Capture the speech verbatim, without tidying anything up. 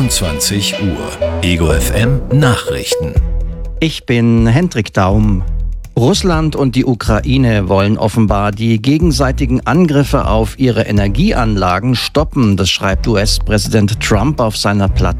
einundzwanzig Uhr. Ego F M Nachrichten. Ich bin Hendrik Daum. Russland und die Ukraine wollen offenbar die gegenseitigen Angriffe auf ihre Energieanlagen stoppen. Das schreibt U S-Präsident Trump auf seiner Plattform